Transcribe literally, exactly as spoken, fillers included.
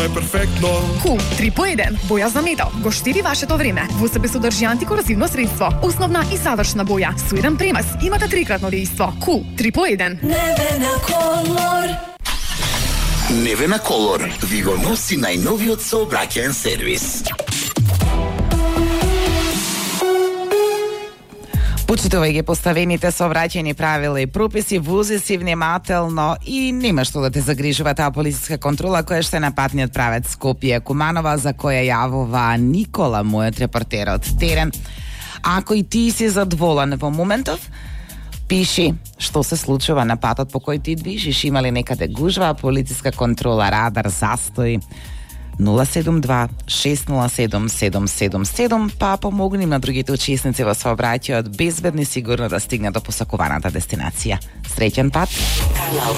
е перфектно. Кул три по еден. Боја за метал. Го штеди вашето време. Во себе содржи антикорозивно средство. Основна и завршна боја. Со еден премаз имате трикратно дејство. Кул три по еден. Невена Колор. Невена Колор ви го носи најновиот сообраќаен сервис. Почитувајќи поставените сообраќајни правила и прописи, вози си внимателно и нема што да те загрижува таа полициска контрола која ще на патниот правец Скопје Куманова, за која јавува Никола, мојот репортер од терен. Ако и ти си задоволен во моментов, пиши што се случува на патот по кој ти движиш, има ли некаде гужва, полициска контрола, радар, застој. нула седум два шест нула седум седум седум седум, па помогни на другите учесници во сообраќајот безбедно и сигурно да стигнат до посакуваната дестинација. Среќен пат!